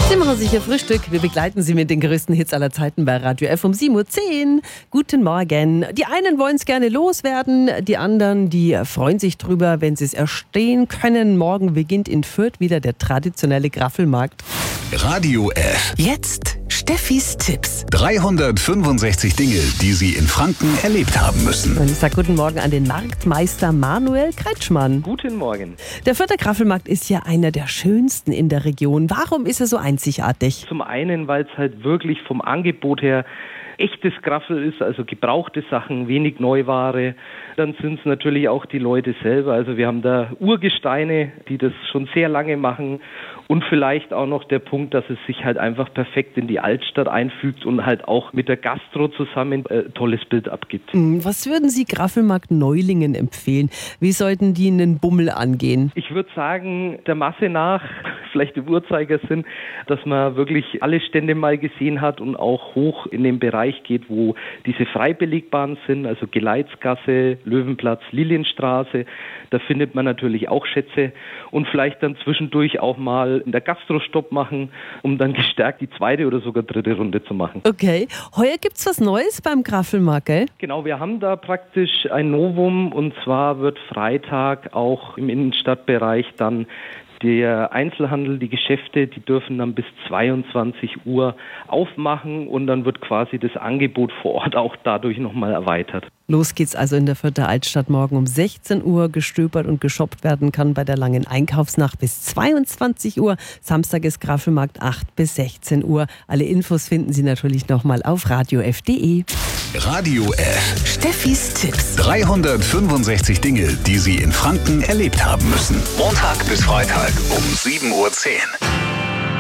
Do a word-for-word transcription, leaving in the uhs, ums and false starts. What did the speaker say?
Sie machen sich Ihr Frühstück. Wir begleiten Sie mit den größten Hits aller Zeiten bei Radio F um sieben Uhr zehn. Guten Morgen. Die einen wollen es gerne loswerden, die anderen, die freuen sich drüber, wenn sie es erstehen können. Morgen beginnt in Fürth wieder der traditionelle Graffelmarkt. Radio F. Jetzt Steffis Tipps. dreihundertfünfundsechzig Dinge, die Sie in Franken erlebt haben müssen. Und ich sage guten Morgen an den Marktmeister Manuel Kretschmann. Guten Morgen. Der Fürther Graffelmarkt ist ja einer der schönsten in der Region. Warum ist er so einzigartig? Zum einen, weil es halt wirklich vom Angebot her echtes Graffel ist, also gebrauchte Sachen, wenig Neuware. Dann sind es natürlich auch die Leute selber. Also wir haben da Urgesteine, die das schon sehr lange machen. Und vielleicht auch noch der Punkt, dass es sich halt einfach perfekt in die Altstadt einfügt und halt auch mit der Gastro zusammen ein äh, tolles Bild abgibt. Was würden Sie Graffelmarkt-Neulingen empfehlen? Wie sollten die einen Bummel angehen? Ich würde sagen, der Masse nach, vielleicht im Uhrzeigersinn, dass man wirklich alle Stände mal gesehen hat und auch hoch in den Bereich geht, wo diese frei belegbaren sind, also Geleitsgasse, Löwenplatz, Lilienstraße. Da findet man natürlich auch Schätze und vielleicht dann zwischendurch auch mal in der Gastro Stopp machen, um dann gestärkt die zweite oder sogar dritte Runde zu machen. Okay, heuer gibt's was Neues beim Graffelmarkt, gell? Genau, wir haben da praktisch ein Novum und zwar wird Freitag auch im Innenstadtbereich dann der Einzelhandel, die Geschäfte, die dürfen dann bis zweiundzwanzig Uhr aufmachen und dann wird quasi das Angebot vor Ort auch dadurch nochmal erweitert. Los geht's also in der Fürther Altstadt morgen um sechzehn Uhr. Gestöbert und geshoppt werden kann bei der langen Einkaufsnacht bis zweiundzwanzig Uhr. Samstag ist Graffelmarkt acht bis sechzehn Uhr. Alle Infos finden Sie natürlich nochmal auf radio f punkt de. Radio F. Steffis Tipps. dreihundertfünfundsechzig Dinge, die Sie in Franken erlebt haben müssen. Montag bis Freitag um sieben Uhr zehn.